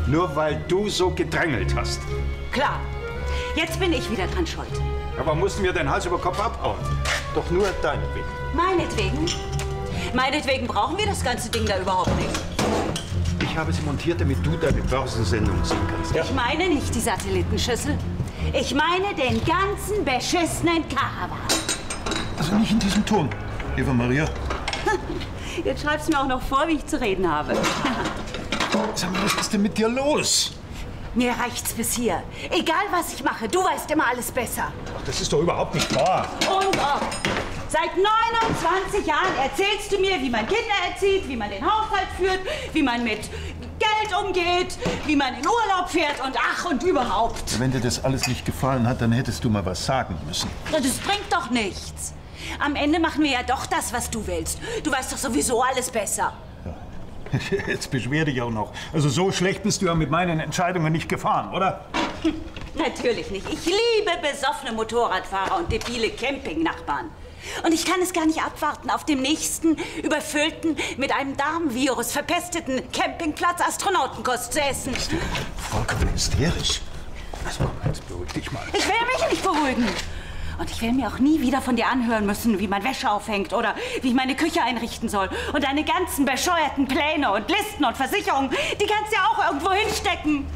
Nur weil du so gedrängelt hast. Klar. Jetzt bin ich wieder dran schuld. Aber mussten wir den Hals über Kopf abhauen? Doch nur deinetwegen. Meinetwegen? Meinetwegen brauchen wir das ganze Ding da überhaupt nicht. Ich habe sie montiert, damit du deine Börsensendung sehen kannst. Ja? Ich meine nicht die Satellitenschüssel. Ich meine den ganzen beschissenen Karawan. Also nicht in diesem Ton, Eva Maria. Jetzt schreibst du mir auch noch vor, wie ich zu reden habe. Sag mal, was ist denn mit dir los? Mir reicht's bis hier. Egal, was ich mache, du weißt immer alles besser. Ach, das ist doch überhaupt nicht wahr. Und ob. Seit 29 Jahren erzählst du mir, wie man Kinder erzieht, wie man den Haushalt führt, wie man mit Geld umgeht, wie man in Urlaub fährt und ach und überhaupt. Wenn dir das alles nicht gefallen hat, dann hättest du mal was sagen müssen. Das bringt doch nichts. Am Ende machen wir ja doch das, was du willst. Du weißt doch sowieso alles besser. Ja. Jetzt beschwer dich auch noch. Also so schlecht bist du ja mit meinen Entscheidungen nicht gefahren, oder? Natürlich nicht. Ich liebe besoffene Motorradfahrer und debile Campingnachbarn. Und ich kann es gar nicht abwarten, auf dem nächsten überfüllten, mit einem Darmvirus verpesteten Campingplatz Astronautenkost zu essen. Bist du vollkommen hysterisch? Also, jetzt beruhig dich mal. Ich will mich nicht beruhigen. Und ich will mir auch nie wieder von dir anhören müssen, wie man Wäsche aufhängt oder wie ich meine Küche einrichten soll. Und deine ganzen bescheuerten Pläne und Listen und Versicherungen, die kannst du ja auch irgendwo hinstecken.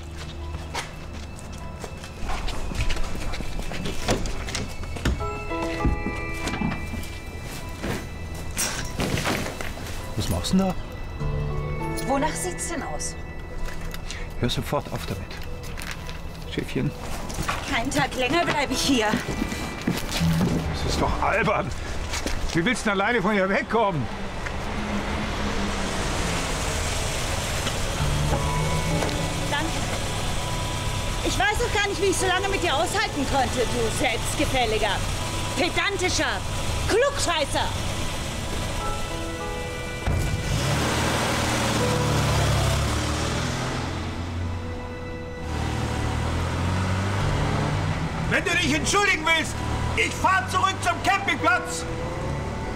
Was machst du denn da? Wonach sieht's denn aus? Hör sofort auf damit. Schäfchen. Keinen Tag länger bleibe ich hier. Das ist doch albern. Wie willst du denn alleine von hier wegkommen? Danke. Ich weiß auch gar nicht, wie ich so lange mit dir aushalten konnte, du selbstgefälliger, pedantischer Klugscheißer. Wenn du dich entschuldigen willst, ich fahr zurück zum Campingplatz.